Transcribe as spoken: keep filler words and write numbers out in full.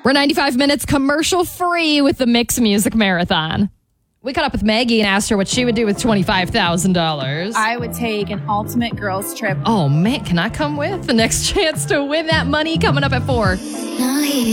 We're ninety-five minutes commercial free with the Mix Music Marathon. We caught up with Maggie and asked her what she would do with twenty-five thousand dollars. I would take an ultimate girls trip. Oh, man, can I come with? The next chance to win that money coming up at four. No, he